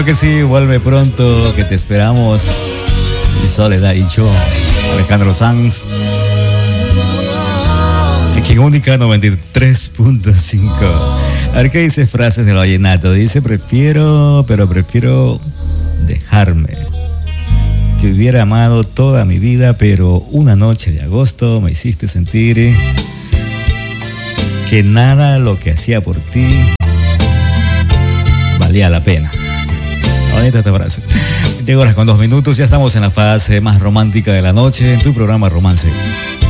Claro que sí, vuelve pronto, que te esperamos. Y Soledad y yo, Alejandro Sanz. Aquí en Única 93.5. A ver qué dice frases del vallenato. Dice, prefiero dejarme. Te hubiera amado toda mi vida, pero una noche de agosto me hiciste sentir que nada lo que hacía por ti valía la pena. Bonita esta frase. 10 horas con 2 minutos, ya estamos en la fase más romántica de la noche en tu programa Romance.